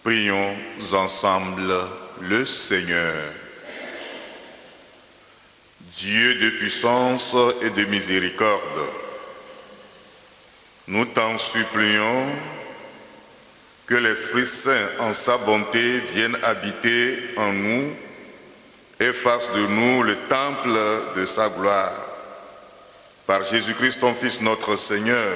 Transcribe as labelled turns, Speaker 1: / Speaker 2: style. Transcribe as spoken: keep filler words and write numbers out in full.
Speaker 1: Prions ensemble le Seigneur. Dieu de puissance et de miséricorde, nous t'en supplions que l'Esprit Saint en sa bonté vienne habiter en nous et fasse de nous le temple de sa gloire. Par Jésus-Christ, ton Fils, notre Seigneur,